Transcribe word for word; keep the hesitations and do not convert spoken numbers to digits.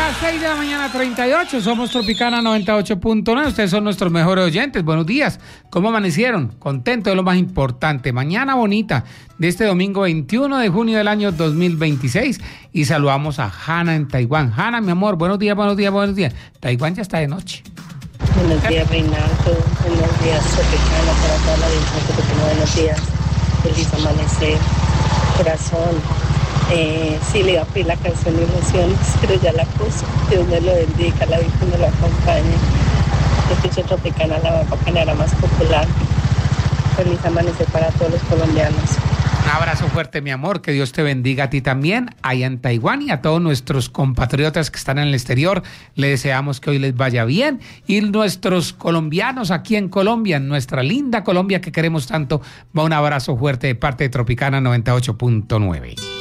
Las seis de la mañana, treinta y ocho, somos Tropicana noventa y ocho punto nueve, ustedes son nuestros mejores oyentes, buenos días, ¿cómo amanecieron? Contento, es lo más importante, mañana bonita de este domingo veintiuno de junio del año dos mil veintiséis y saludamos a Hanna en Taiwán. Hanna, mi amor, buenos días, buenos días, buenos días, Taiwán ya está de noche. Buenos días, Reinaldo, buenos días, Tropicana, para toda la audiencia, buenos días, feliz amanecer, corazón. Eh, sí, le iba a pedir la canción de Ilusiones, pero ya la puso. Dios me lo bendiga, la Virgen me lo acompañe. Escucho Tropicana, la bacanera más popular. Feliz amanecer para todos los colombianos. Un abrazo fuerte, mi amor, que Dios te bendiga a ti también, allá en Taiwán, y a todos nuestros compatriotas que están en el exterior. Le deseamos que hoy les vaya bien, y nuestros colombianos aquí en Colombia, en nuestra linda Colombia que queremos tanto, va un abrazo fuerte de parte de Tropicana noventa y ocho punto nueve.